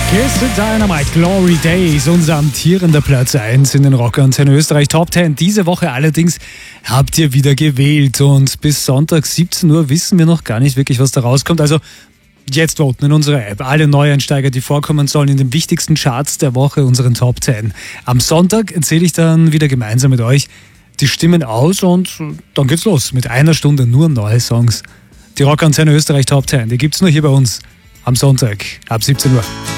Kiss the Dynamite, Glory Days, unser amtierender Platz 1 in den Rockantenne Österreich Top 10. Diese Woche allerdings habt ihr wieder gewählt und bis Sonntag 17 Uhr wissen wir noch gar nicht wirklich, was da rauskommt. Also jetzt voten in unserer App. Alle Neueinsteiger, die vorkommen sollen in den wichtigsten Charts der Woche, unseren Top 10. Am Sonntag erzähle ich dann wieder gemeinsam mit euch die Stimmen aus und dann geht's los mit einer Stunde nur neue Songs. Die Rockantenne Österreich Top 10, die gibt's nur hier bei uns am Sonntag ab 17 Uhr.